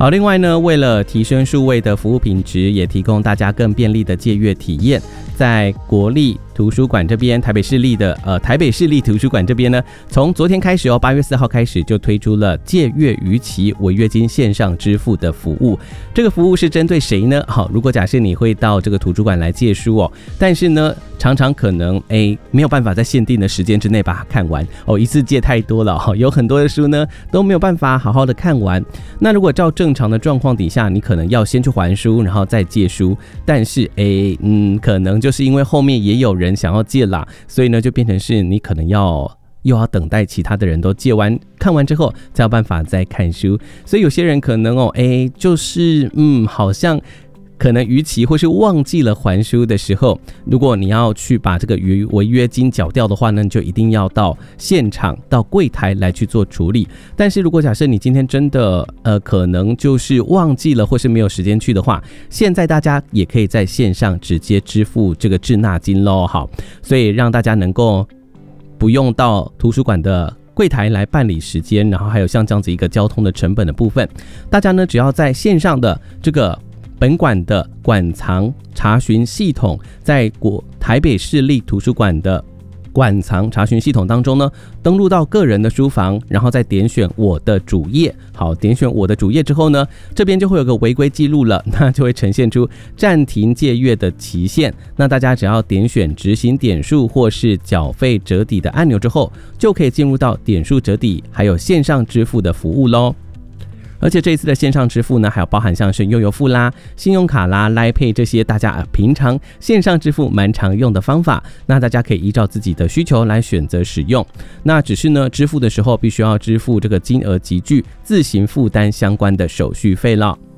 好，另外呢，为了提升数位的服务品质，也提供大家更便利的借阅体验，在国立图书馆这边，台北市立图书馆这边呢，从昨天开始8月4号开始就推出了借阅逾期违约金线上支付的服务。这个服务是针对谁呢？好，如果假设你会到这个图书馆来借书但是呢，常常可能没有办法在限定的时间之内把它看完一次借太多了有很多的书呢都没有办法好好的看完。那如果照正常的状况底下，你可能要先去还书，然后再借书，但是可能就是因为后面也有人想要借啦，所以呢就变成是你可能又要等待其他的人都借完看完之后才有办法再看书。所以有些人可能就是好像可能逾期或是忘记了还书的时候，如果你要去把这个违约金缴掉的话呢，你就一定要到现场到柜台来去做处理。但是如果假设你今天真的可能就是忘记了或是没有时间去的话，现在大家也可以在线上直接支付这个滞纳金咯。好，所以让大家能够不用到图书馆的柜台来办理时间，然后还有像这样子一个交通的成本的部分，大家呢只要在线上的这个本馆的馆藏查询系统，在台北市立图书馆的馆藏查询系统当中呢，登录到个人的书房，然后再点选我的主页。好，点选我的主页之后呢，这边就会有个违规记录了，那就会呈现出暂停借阅的期限。那大家只要点选执行点数或是缴费折抵的按钮之后，就可以进入到点数折抵还有线上支付的服务咯。而且这一次的线上支付呢，还有包含像是悠游付啦、信用卡啦、Line Pay 这些大家平常线上支付蛮常用的方法，那大家可以依照自己的需求来选择使用。那只是呢，支付的时候必须要支付这个金额级距，自行负担相关的手续费了。